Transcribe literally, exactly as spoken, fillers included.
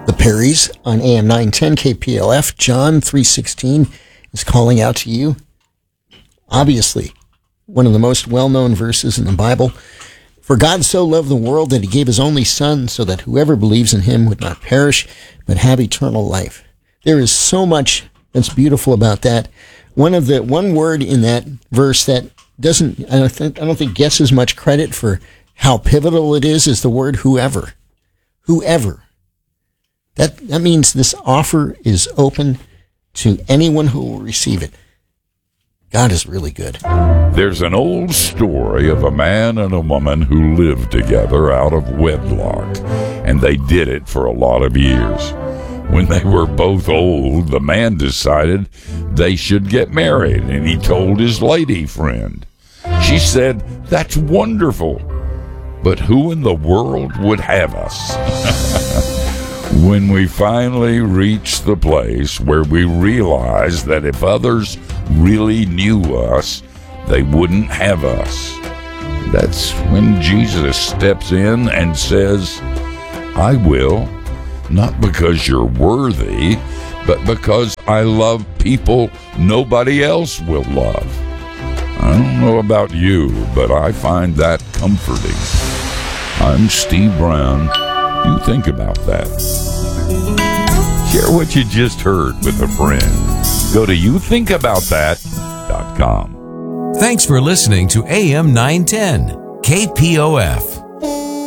The Perrys on A M nine ten K P L F. John three sixteen is calling out to you. Obviously, one of the most well-known verses in the Bible. For God so loved the world that he gave his only Son, so that whoever believes in him would not perish, but have eternal life. There is so much that's beautiful about that. One of the one word in that verse that doesn't, I don't think, I don't think gets as much credit for how pivotal it is, is the word whoever. Whoever. That that means this offer is open to anyone who will receive it. God is really good. There's an old story of a man and a woman who lived together out of wedlock, and they did it for a lot of years. When they were both old, the man decided they should get married, and he told his lady friend. She said, "That's wonderful, but who in the world would have us?" When we finally reached the place where we realized that if others really knew us, they wouldn't have us, that's when Jesus steps in and says, "I will, not because you're worthy, but because I love people nobody else will love." I don't know about you, but I find that comforting. I'm Steve Brown. You think about that. Share what you just heard with a friend. Go to you think about that dot com. Thanks for listening to A M nine ten K P O F.